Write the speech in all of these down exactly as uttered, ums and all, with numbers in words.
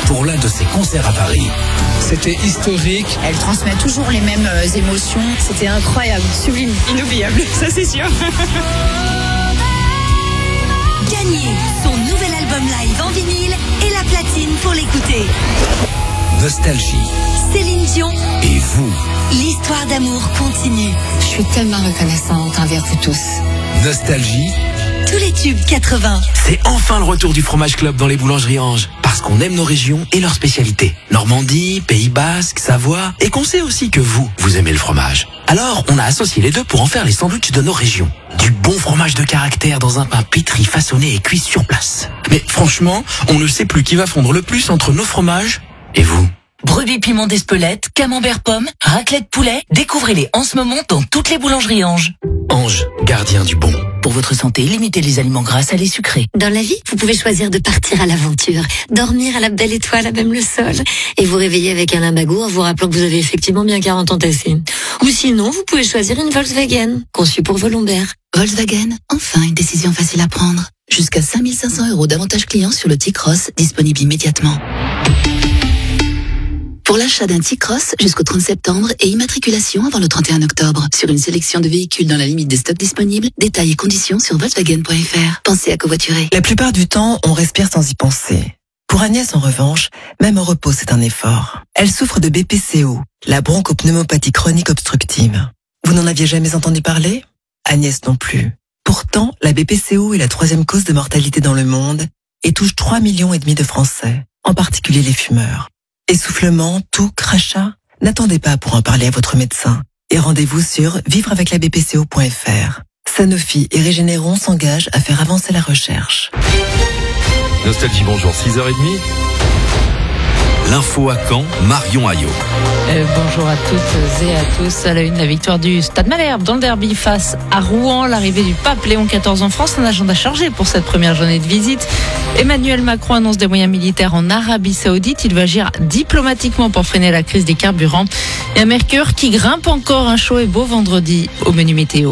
pour l'un de ses concerts à Paris. C'était historique. Elle transmet toujours les mêmes euh, émotions. C'était incroyable, sublime, inoubliable, ça c'est sûr. Gagnez son nouvel album live en vinyle et la platine pour l'écouter. Nostalgie. Céline Dion. Et vous. L'histoire d'amour continue. Je suis tellement reconnaissante envers vous tous. Nostalgie. Tous les tubes quatre-vingts. C'est enfin le retour du Fromage Club dans les boulangeries Ange. Parce qu'on aime nos régions et leurs spécialités. Normandie, Pays Basque, Savoie. Et qu'on sait aussi que vous, vous aimez le fromage. Alors, on a associé les deux pour en faire les sandwichs de nos régions. Du bon fromage de caractère dans un pain pétri, façonné et cuit sur place. Mais franchement, on ne sait plus qui va fondre le plus entre nos fromages et vous. Brebis piment d'Espelette, camembert pomme, raclette poulet, découvrez-les en ce moment dans toutes les boulangeries Ange. Ange, gardien du bon. Pour votre santé, limitez les aliments gras, salés, sucrés. Dans la vie, vous pouvez choisir de partir à l'aventure, dormir à la belle étoile à même le sol, et vous réveiller avec un limbago en vous rappelant que vous avez effectivement bien quarante ans tassés. Ou sinon, vous pouvez choisir une Volkswagen, conçue pour vos lombaires. Volkswagen, enfin une décision facile à prendre. Jusqu'à cinq mille cinq cents euros d'avantages clients sur le T-Cross, disponible immédiatement. Pour l'achat d'un T-Cross jusqu'au trente septembre et immatriculation avant le trente et un octobre sur une sélection de véhicules dans la limite des stocks disponibles, détails et conditions sur volkswagen point f r. Pensez à covoiturer. La plupart du temps, on respire sans y penser. Pour Agnès, en revanche, même au repos, c'est un effort. Elle souffre de B P C O, la bronchopneumopathie chronique obstructive. Vous n'en aviez jamais entendu parler ? Agnès non plus. Pourtant, la B P C O est la troisième cause de mortalité dans le monde et touche trois millions et demi de Français, en particulier les fumeurs. Essoufflement, toux, crachat, n'attendez pas pour en parler à votre médecin et rendez-vous sur vivre avec la b p c o point f r. Sanofi et Régénéron s'engagent à faire avancer la recherche. Nostalgie, bonjour, six heures trente. L'info à Caen, Marion Ayot. Euh, bonjour à toutes et à tous. À la une, la victoire du Stade Malherbe dans le derby face à Rouen. L'arrivée du pape Léon quatorze en France, un agenda chargé pour cette première journée de visite. Emmanuel Macron annonce des moyens militaires en Arabie Saoudite. Il veut agir diplomatiquement pour freiner la crise des carburants. Et un Mercure qui grimpe encore, un chaud et beau vendredi au menu météo.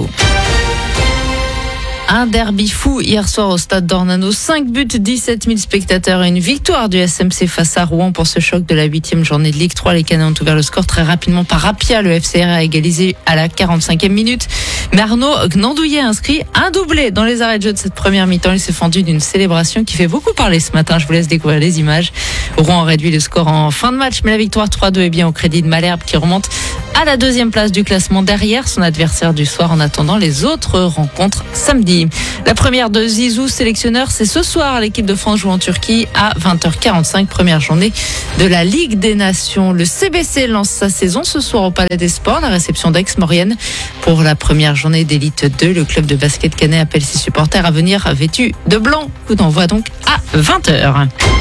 Un derby fou hier soir au stade d'Ornano. cinq buts, dix-sept mille spectateurs et une victoire du S M C face à Rouen pour ce choc de la huitième journée de Ligue trois. Les Canets ont ouvert le score très rapidement par Rapia. Le F C R a égalisé à la quarante-cinquième minute. Mais Arnaud Gnandouillet a inscrit un doublé dans les arrêts de jeu de cette première mi-temps. Il s'est fendu d'une célébration qui fait beaucoup parler ce matin. Je vous laisse découvrir les images. Rouen a réduit le score en fin de match, mais la victoire trois deux est bien au crédit de Malherbe qui remonte à la deuxième place du classement derrière son adversaire du soir en attendant les autres rencontres samedi. La première de Zizou, sélectionneur, c'est ce soir. L'équipe de France joue en Turquie à vingt heures quarante-cinq, première journée de la Ligue des Nations. Le C B C lance sa saison ce soir au Palais des Sports, la réception d'Aix-Maurienne pour la première journée d'élite deux. Le club de basket canet appelle ses supporters à venir vêtus de blanc. Coup d'envoi donc à vingt heures.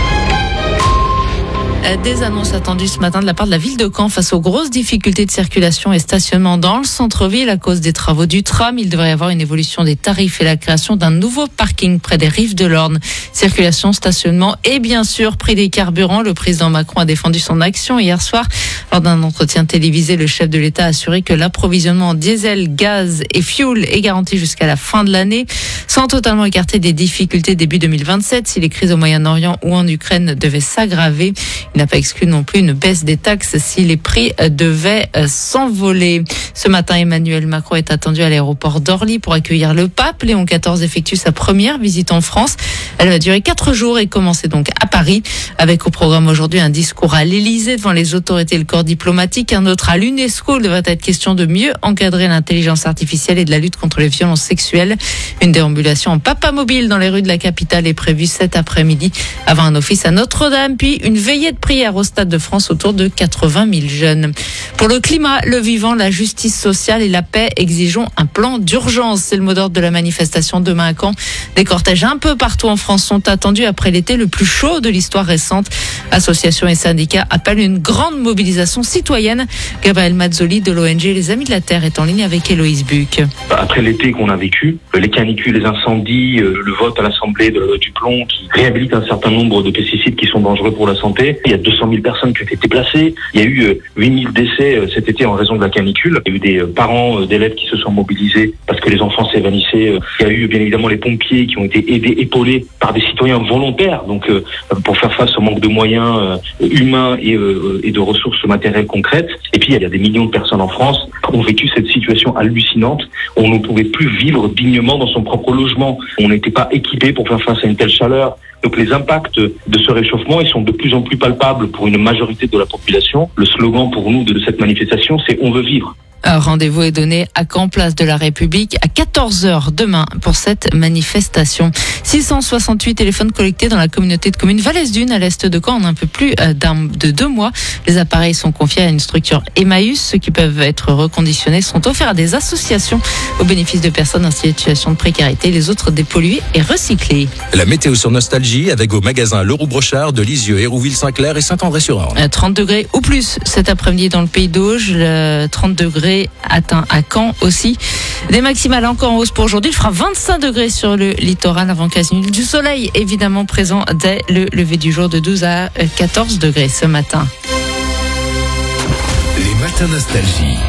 Des annonces attendues ce matin de la part de la ville de Caen face aux grosses difficultés de circulation et stationnement dans le centre-ville à cause des travaux du tram. Il devrait y avoir une évolution des tarifs et la création d'un nouveau parking près des rives de l'Orne. Circulation, stationnement et bien sûr prix des carburants. Le président Macron a défendu son action hier soir. Lors d'un entretien télévisé, le chef de l'État a assuré que l'approvisionnement en diesel, gaz et fuel est garanti jusqu'à la fin de l'année, sans totalement écarter des difficultés début deux mille vingt-sept si les crises au Moyen-Orient ou en Ukraine devaient s'aggraver. Il n'a pas exclu non plus une baisse des taxes si les prix devaient s'envoler. Ce matin, Emmanuel Macron est attendu à l'aéroport d'Orly pour accueillir le pape. Léon quatorze effectue sa première visite en France. Elle va durer quatre jours et commencer donc à Paris, avec au programme aujourd'hui un discours à l'Élysée devant les autorités et le corps diplomatique. Un autre à l'UNESCO. Il devrait être question de mieux encadrer l'intelligence artificielle et de la lutte contre les violences sexuelles. Une déambulation en papamobile dans les rues de la capitale est prévue cet après-midi avant un office à Notre-Dame, puis une veillée de prière au Stade de France autour de quatre-vingt mille jeunes. Pour le climat, le vivant, la justice sociale et la paix, exigeons un plan d'urgence. C'est le mot d'ordre de la manifestation demain à Caen. Des cortèges un peu partout en France sont attendus après l'été le plus chaud de l'histoire récente. Associations et syndicats appellent une grande mobilisation citoyenne. Gabriel Mazzoli de l'O N G Les Amis de la Terre est en ligne avec Héloïse Buc. Après l'été qu'on a vécu, les canicules, les incendies, le vote à l'Assemblée de la loi du plomb qui réhabilite un certain nombre de pesticides pesticides qui sont dangereux pour la santé. Il y a deux cent mille personnes qui ont été déplacées. Il y a eu euh, huit mille décès euh, cet été en raison de la canicule. Il y a eu des euh, parents euh, d'élèves qui se sont mobilisés parce que les enfants s'évanissaient. Euh, il y a eu bien évidemment les pompiers qui ont été aidés, épaulés par des citoyens volontaires, donc euh, pour faire face au manque de moyens euh, humains et, euh, et de ressources matérielles concrètes. Et puis il y a des millions de personnes en France qui ont vécu cette situation hallucinante. On ne pouvait plus vivre dignement dans son propre logement. On n'était pas équipé pour faire face à une telle chaleur. Donc les impacts de ce réchauffement, ils sont de plus en plus palpables pour une majorité de la population. Le slogan pour nous de cette manifestation, c'est « On veut vivre ». Un rendez-vous est donné à Caen, place de la République, à quatorze heures demain pour cette manifestation. six cent soixante-huit téléphones collectés dans la communauté de communes Vallès-Dunes à l'est de Caen en un peu plus d'un, de deux mois. Les appareils sont confiés à une structure Emmaüs. Ceux qui peuvent être reconditionnés sont offerts à des associations au bénéfice de personnes en situation de précarité. Les autres dépollués et recyclés. La météo sur Nostalgie avec vos magasins Leroux Brochard de Lisieux, Hérouville-Saint-Clair et Saint-André-sur-Orne. trente degrés ou plus cet après-midi dans le Pays d'Auge. Le trente degrés atteint à Caen aussi. Des maximales encore en hausse pour aujourd'hui. Il fera vingt-cinq degrés sur le littoral avant quasi du soleil évidemment présent dès le lever du jour de douze à quatorze degrés ce matin. Les matins Nostalgie.